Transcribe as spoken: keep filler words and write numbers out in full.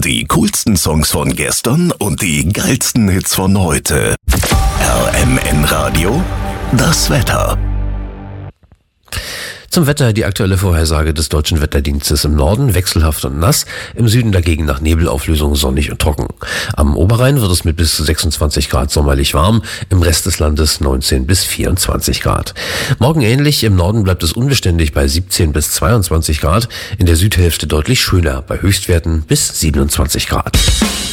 Die coolsten Songs von gestern und die geilsten Hits von heute. R M N Radio, das Wetter. Zum Wetter die aktuelle Vorhersage des Deutschen Wetterdienstes: im Norden wechselhaft und nass, im Süden dagegen nach Nebelauflösung sonnig und trocken. Am Oberrhein wird es mit bis zu sechsundzwanzig Grad sommerlich warm, im Rest des Landes neunzehn bis vierundzwanzig Grad. Morgen ähnlich, im Norden bleibt es unbeständig bei siebzehn bis zweiundzwanzig Grad, in der Südhälfte deutlich schöner, bei Höchstwerten bis siebenundzwanzig Grad.